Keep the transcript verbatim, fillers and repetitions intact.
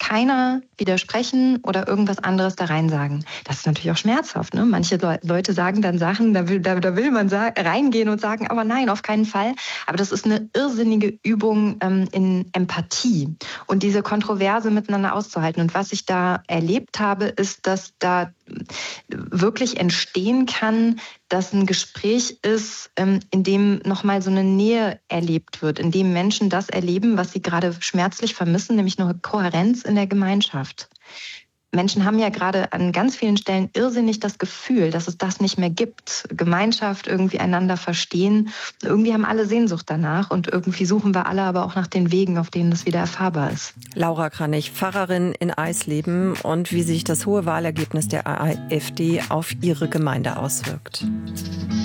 keiner widersprechen oder irgendwas anderes da rein sagen. Das ist natürlich auch schmerzhaft. Ne? Manche Le- Leute sagen dann Sachen, da will, da, da will man sa- reingehen und sagen, aber nein, auf keinen Fall. Aber das ist eine irrsinnige Übung ähm, in Empathie und diese Kontroverse miteinander auszuhalten. Und was ich da erlebt habe, ist, dass da wirklich entstehen kann, dass ein Gespräch ist, ähm, in dem nochmal so eine Nähe erlebt wird, in dem Menschen das erleben, was sie gerade schmerzlich vermissen, nämlich eine Kohärenz in der Gemeinschaft. Menschen haben ja gerade an ganz vielen Stellen irrsinnig das Gefühl, dass es das nicht mehr gibt. Gemeinschaft, irgendwie einander verstehen. Irgendwie haben alle Sehnsucht danach und irgendwie suchen wir alle aber auch nach den Wegen, auf denen das wieder erfahrbar ist. Laura Kranich, Pfarrerin in Eisleben, und wie sich das hohe Wahlergebnis der AfD auf ihre Gemeinde auswirkt.